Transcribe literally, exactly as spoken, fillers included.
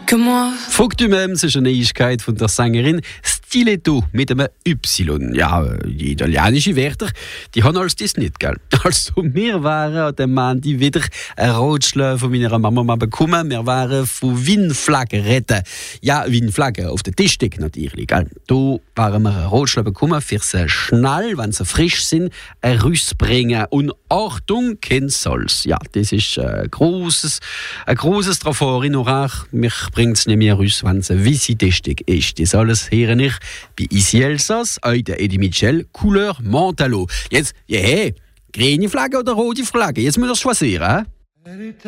que moi. Faut du même, c'est eine Neuigkeit von der Sängerin Stiletto mit einem Y. Ja, die italienischen Wörter, die haben alles das nicht, gell? Also, wir waren an dem Montag wieder ein Rotschlag von meiner Mama mal bekommen. Wir waren von Windflaggen retten. Ja, Windflaggen auf der Tischdecke natürlich, gell? Da waren wir ein Rotschlag bekommen, für sie schnell, wenn sie frisch sind, ein Rüss bringen. Und Achtung, kein Salz. Ja, das ist ein grosses, ein grosses Trafo in Orach. Mich bringt es nicht mehr raus, wenn es eine weisse Tischdecke ist. Das alles höre ich bei Ici Elsass, heute Eddie Mitchell, Couleur Mentalo. Jetzt, ja, hey, grüne Flagge oder rote Flagge? Jetzt müssen wir choisir, hein?